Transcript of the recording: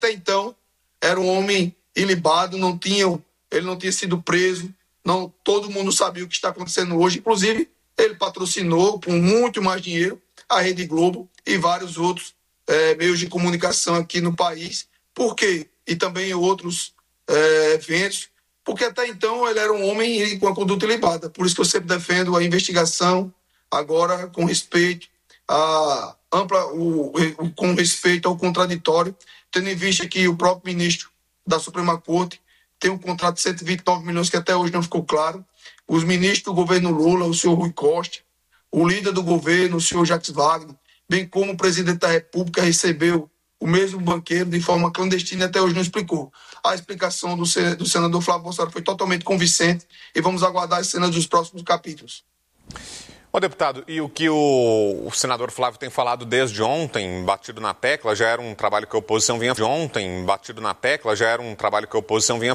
Até então, era um homem ilibado, ele não tinha sido preso, todo mundo sabia o que está acontecendo hoje. Inclusive, ele patrocinou com muito mais dinheiro a Rede Globo e vários outros meios de comunicação aqui no país. Por quê? E também outros eventos, porque até então ele era um homem com a conduta ilibada. Por isso que eu sempre defendo a investigação, agora com respeito com respeito ao contraditório, tendo em vista que o próprio ministro da Suprema Corte tem um contrato de 129 milhões que até hoje não ficou claro. Os ministros do governo Lula, o senhor Rui Costa, o líder do governo, o senhor Jacques Wagner, bem como o presidente da República recebeu o mesmo banqueiro de forma clandestina e até hoje não explicou. A explicação do senador Flávio Bolsonaro foi totalmente convincente e vamos aguardar as cenas dos próximos capítulos. Ô, deputado, e o que o senador Flávio tem falado desde ontem, batido na tecla, já era um trabalho que a oposição vinha